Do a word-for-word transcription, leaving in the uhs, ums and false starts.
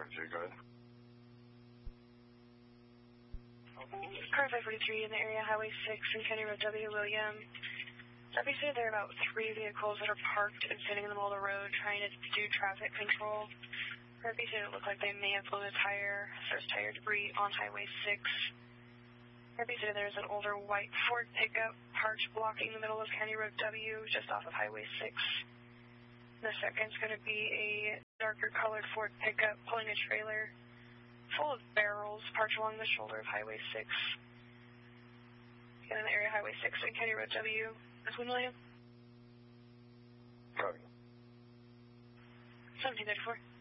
M J, go ahead. Car five forty-three in the area, Highway six and County Road W, William. Deputies say there are about three vehicles that are parked and sitting in the middle of the road trying to do traffic control. Deputies say it looked like they may have blown a tire, so there's tire debris on Highway six. Deputies say there's an older white Ford pickup parked blocking the middle of County Road W just off of Highway six. The second's going to be a darker colored Ford pickup pulling a trailer full of barrels parked along the shoulder of Highway six. Again, in the area Highway six and County Road W. That's Win William. Copy. seventeen thirty-four.